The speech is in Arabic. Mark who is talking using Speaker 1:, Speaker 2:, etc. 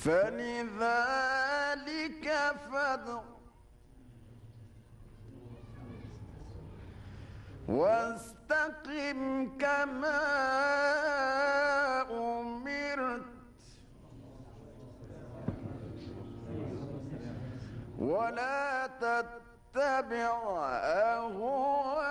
Speaker 1: فلذلك فادع واستقم كما أمرت ولا تتبع أهواءهم